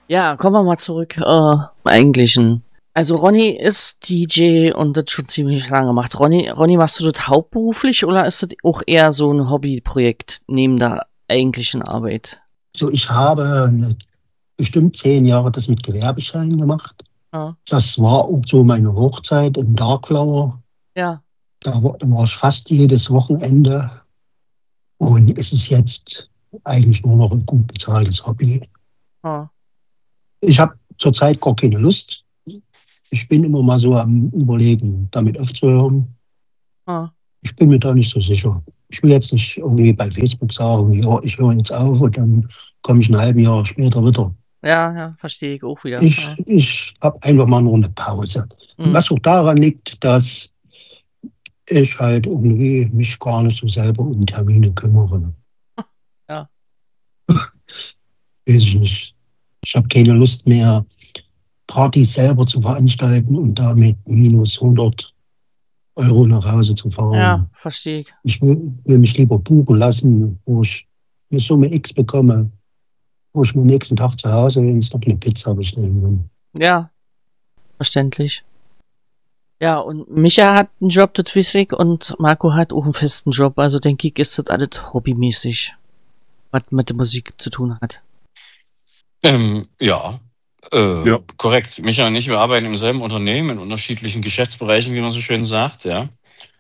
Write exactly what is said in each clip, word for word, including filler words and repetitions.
Ja, kommen wir mal zurück äh, zum Eigentlichen. Also Ronny ist D J und das schon ziemlich lange gemacht. Ronny, Ronny, machst du das hauptberuflich oder ist das auch eher so ein Hobbyprojekt neben der eigentlichen Arbeit? So, ich habe eine, bestimmt zehn Jahre das mit Gewerbeschein gemacht. Ja. Das war auch so meine Hochzeit im Darkflower. Ja. Da war, da war ich fast jedes Wochenende. Und es ist jetzt eigentlich nur noch ein gut bezahltes Hobby. Ja. Ich habe zurzeit gar keine Lust. Ich bin immer mal so am Überlegen, damit aufzuhören. Ja. Ich bin mir da nicht so sicher. Ich will jetzt nicht irgendwie bei Facebook sagen, ja, ich höre jetzt auf und dann komme ich ein halbes Jahr später wieder. Ja, ja, verstehe ich auch wieder. Ich, Ja. ich habe einfach mal nur eine Pause. Mhm. Was auch daran liegt, dass ich halt irgendwie mich gar nicht so selber um Termine kümmere. Ja. Weiß ich nicht. Ich habe keine Lust mehr, Partys selber zu veranstalten und damit minus hundert Euro nach Hause zu fahren. Ja, verstehe ich. Ich will, will mich lieber buchen lassen, wo ich eine Summe X bekomme, wo ich am nächsten Tag zu Hause wenigstens noch eine Pizza bestellen kann. Ja, verständlich. Ja, und Micha hat einen Job, das weiß ich, und Marco hat auch einen festen Job. Also denke ich, ist das alles hobbymäßig, was mit der Musik zu tun hat. Ähm, ja, äh, Ja. korrekt. Micha und ich, wir arbeiten im selben Unternehmen, in unterschiedlichen Geschäftsbereichen, wie man so schön sagt, ja.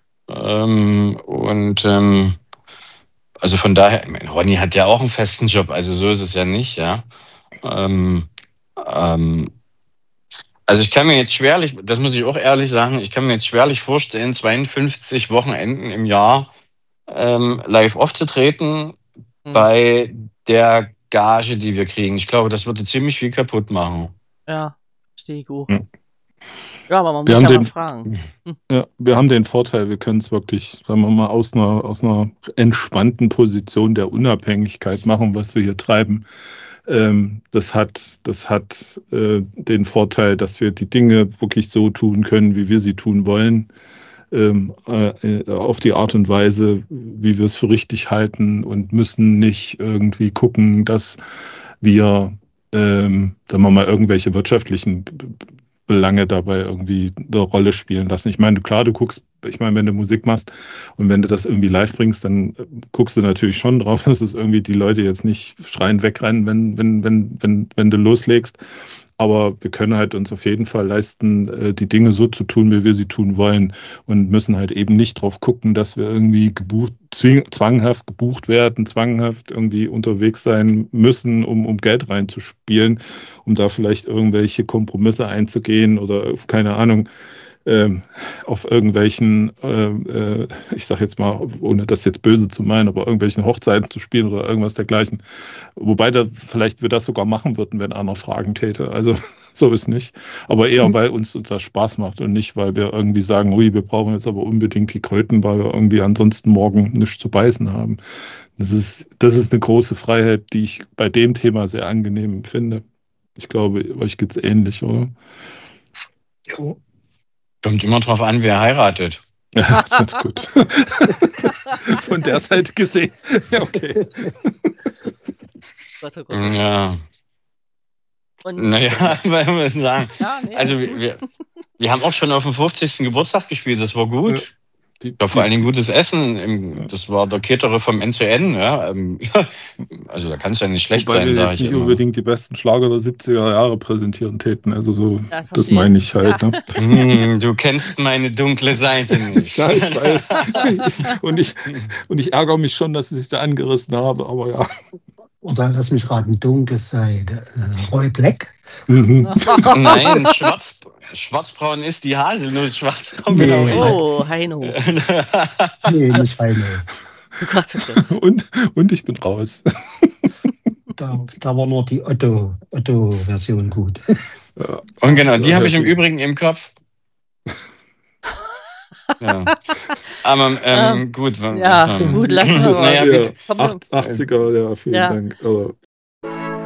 Ähm, und ähm, also von daher, ich meine, Ronny hat ja auch einen festen Job, also so ist es ja nicht, ja. Ähm, ähm, also ich kann mir jetzt schwerlich, das muss ich auch ehrlich sagen, ich kann mir jetzt schwerlich vorstellen, zweiundfünfzig Wochenenden im Jahr ähm, live aufzutreten Hm. bei der Gage, die wir kriegen. Ich glaube, das würde ziemlich viel kaputt machen. Ja, verstehe ich auch. Ja. Ja, aber man Wir muss haben ja mal den- fragen. Ja, wir haben den Vorteil, wir können es wirklich, sagen wir mal, aus einer, aus einer entspannten Position der Unabhängigkeit machen, was wir hier treiben. Ähm, das hat, das hat äh, den Vorteil, dass wir die Dinge wirklich so tun können, wie wir sie tun wollen, ähm, äh, auf die Art und Weise, wie wir es für richtig halten und müssen nicht irgendwie gucken, dass wir, ähm, sagen wir mal, irgendwelche wirtschaftlichen B- B- Belange dabei irgendwie eine Rolle spielen lassen. Ich meine, klar, du guckst, ich meine, wenn du Musik machst und wenn du das irgendwie live bringst, dann äh, guckst du natürlich schon drauf, dass es irgendwie die Leute jetzt nicht schreiend wegrennen, wenn, wenn, wenn, wenn, wenn du loslegst. Aber wir können halt uns auf jeden Fall leisten, äh, die Dinge so zu tun, wie wir sie tun wollen und müssen halt eben nicht drauf gucken, dass wir irgendwie gebucht, zwing, zwanghaft gebucht werden, zwanghaft irgendwie unterwegs sein müssen, um, um Geld reinzuspielen, um da vielleicht irgendwelche Kompromisse einzugehen oder keine Ahnung, ähm, auf irgendwelchen, äh, äh, ich sag jetzt mal, ohne das jetzt böse zu meinen, aber irgendwelchen Hochzeiten zu spielen oder irgendwas dergleichen. Wobei da vielleicht wir das sogar machen würden, wenn einer Fragen täte. Also so ist nicht. Aber eher, weil uns das Spaß macht und nicht, weil wir irgendwie sagen, ui, wir brauchen jetzt aber unbedingt die Kröten, weil wir irgendwie ansonsten morgen nichts zu beißen haben. Das ist, das ist eine große Freiheit, die ich bei dem Thema sehr angenehm finde. Ich glaube, euch geht's ähnlich, oder? Jo. Kommt immer drauf an, wer heiratet. Ja, das ist gut. Von der Seite gesehen. Ja, okay. Gott, oh Gott. Ja, Und, naja, weil wir sagen, ja, nee, also ist wir, gut. wir, wir haben auch schon auf dem fünfzigsten Geburtstag gespielt, das war gut. Die, Ja, vor allen Dingen gutes Essen. Im, das war der Ketere vom N C N. Ja. ähm, Also da kann es ja nicht schlecht Wobei sein, wir sage jetzt ich nicht immer. unbedingt die besten Schlager der siebziger Jahre präsentieren täten. Also so, Ja, das verstehe. meine ich halt. Ja. Ne? Hm, du kennst meine dunkle Seite nicht. Ja, ich weiß. und, ich, und ich ärgere mich schon, dass ich es da angerissen habe, aber ja. Oder lass mich raten, dunkles Seide. Äh, Roy Black? Mhm. Nein, schwarz, schwarzbraun ist die Haselnuss. Schwarzbraun, Nee. genau. Oh, Heino. Nee, nicht Heino. Oh Gott, oh Gott. Und, und ich bin raus. Da, da war nur die Otto, Otto-Version gut. Ja. Und genau, die Ja, habe ich im gut. Übrigen im Kopf. Ja. Aber ähm, Ähm, gut. Ja, ähm, gut, lassen wir Naja, was. bitte. Ja, acht- achtziger, ja, vielen Ja. Dank. Aber,